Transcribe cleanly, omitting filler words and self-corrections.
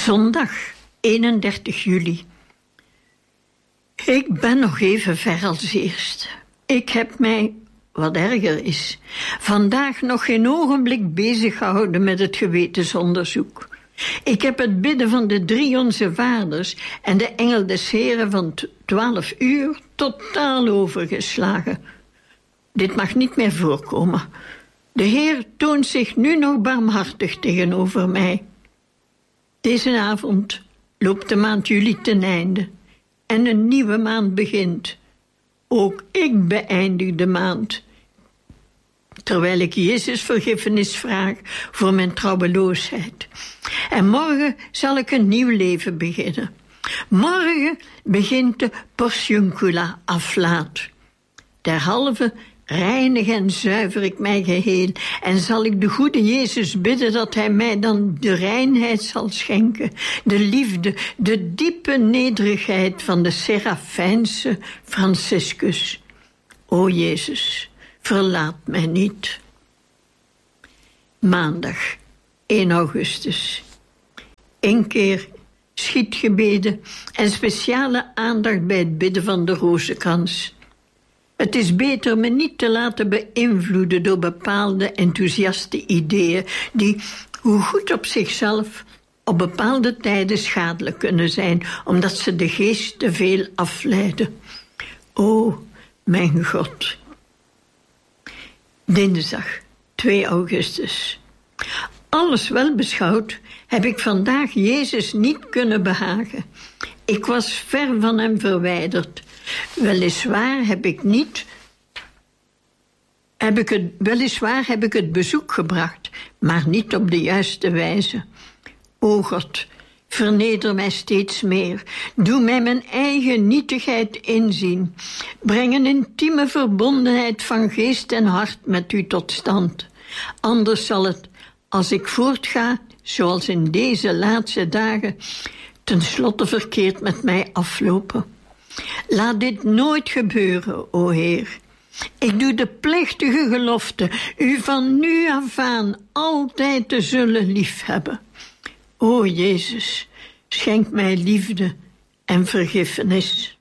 Zondag 31 juli. Ik ben nog even ver als eerst. Ik heb mij, wat erger is, vandaag nog geen ogenblik bezig gehouden met het gewetensonderzoek. Ik heb het bidden van de 3 Onze Vaders en de Engel des Heren van 12 uur totaal overgeslagen. Dit mag niet meer voorkomen. De Heer toont zich nu nog barmhartig tegenover mij. Deze avond loopt de maand juli ten einde en een nieuwe maand begint. Ook ik beëindig de maand, terwijl ik Jezus vergiffenis vraag voor mijn trouweloosheid. En morgen zal ik een nieuw leven beginnen. Morgen begint de portiuncula aflaat. Derhalve reinig en zuiver ik mij geheel en zal ik de goede Jezus bidden dat hij mij dan de reinheid zal schenken, de liefde, de diepe nederigheid van de Serafijnse Franciscus. O Jezus, verlaat mij niet. Maandag 1 augustus. 1 keer schietgebeden en speciale aandacht bij het bidden van de rozenkrans. Het is beter me niet te laten beïnvloeden door bepaalde enthousiaste ideeën die, hoe goed op zichzelf, op bepaalde tijden schadelijk kunnen zijn, omdat ze de geest te veel afleiden. O, mijn God. Dinsdag 2 augustus. Alles wel beschouwd heb ik vandaag Jezus niet kunnen behagen. Ik was ver van hem verwijderd. Weliswaar heb ik het bezoek gebracht, maar niet op de juiste wijze. O God, verneder mij steeds meer. Doe mij mijn eigen nietigheid inzien. Breng een intieme verbondenheid van geest en hart met u tot stand. Anders zal het, als ik voortga, zoals in deze laatste dagen, tenslotte verkeerd met mij aflopen. Laat dit nooit gebeuren, o Heer. Ik doe de plechtige gelofte u van nu af aan altijd te zullen liefhebben. O Jezus, schenk mij liefde en vergiffenis.